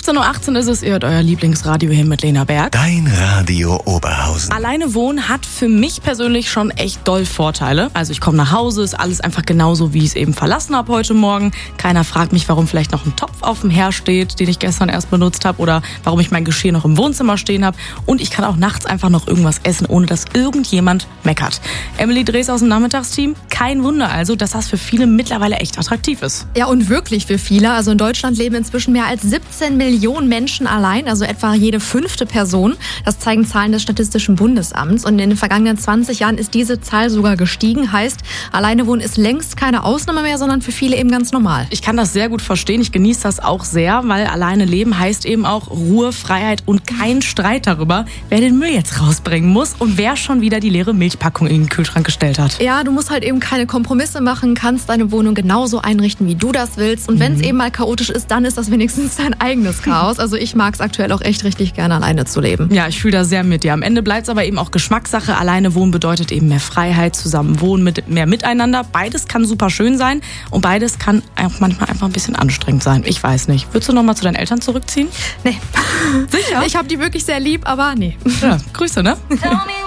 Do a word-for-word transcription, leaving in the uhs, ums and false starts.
fünfzehn Uhr achtzehn ist es, ihr hört euer Lieblingsradio hier mit Lena Berg. Dein Radio Oberhausen. Alleine wohnen hat für mich persönlich schon echt doll Vorteile. Also ich komme nach Hause, ist alles einfach genauso, wie ich es eben verlassen habe heute Morgen. Keiner fragt mich, warum vielleicht noch ein Topf auf dem Herd steht, den ich gestern erst benutzt habe, oder warum ich mein Geschirr noch im Wohnzimmer stehen habe. Und ich kann auch nachts einfach noch irgendwas essen, ohne dass irgendjemand meckert. Emily Drees aus dem Nachmittagsteam, kein Wunder also, dass das für viele mittlerweile echt attraktiv ist. Ja, und wirklich für viele. Also in Deutschland leben inzwischen mehr als siebzehn Millionen Menschen allein, also etwa jede fünfte Person. Das zeigen Zahlen des Statistischen Bundesamts. Und in den vergangenen zwanzig Jahren ist diese Zahl sogar gestiegen. Heißt, alleine wohnen ist längst keine Ausnahme mehr, sondern für viele eben ganz normal. Ich kann das sehr gut verstehen. Ich genieße das auch sehr, weil alleine leben heißt eben auch Ruhe, Freiheit und kein Streit darüber, wer den Müll jetzt rausbringen muss und wer schon wieder die leere Milchpackung in den Kühlschrank gestellt hat. Ja, du musst halt eben keine Kompromisse machen, kannst deine Wohnung genauso einrichten, wie du das willst. Und wenn es mhm. eben mal chaotisch ist, dann ist das wenigstens dein eigenes Chaos. Also ich mag es aktuell auch echt richtig gerne, alleine zu leben. Ja, ich fühle da sehr mit dir. Am Ende bleibt es aber eben auch Geschmackssache. Alleine wohnen bedeutet eben mehr Freiheit, zusammen wohnen, mit mehr Miteinander. Beides kann super schön sein und beides kann auch manchmal einfach ein bisschen anstrengend sein. Ich weiß nicht. Würdest du noch mal zu deinen Eltern zurückziehen? Nee. Sicher? Ich habe die wirklich sehr lieb, aber nee. Ja, Grüße, ne? Tell me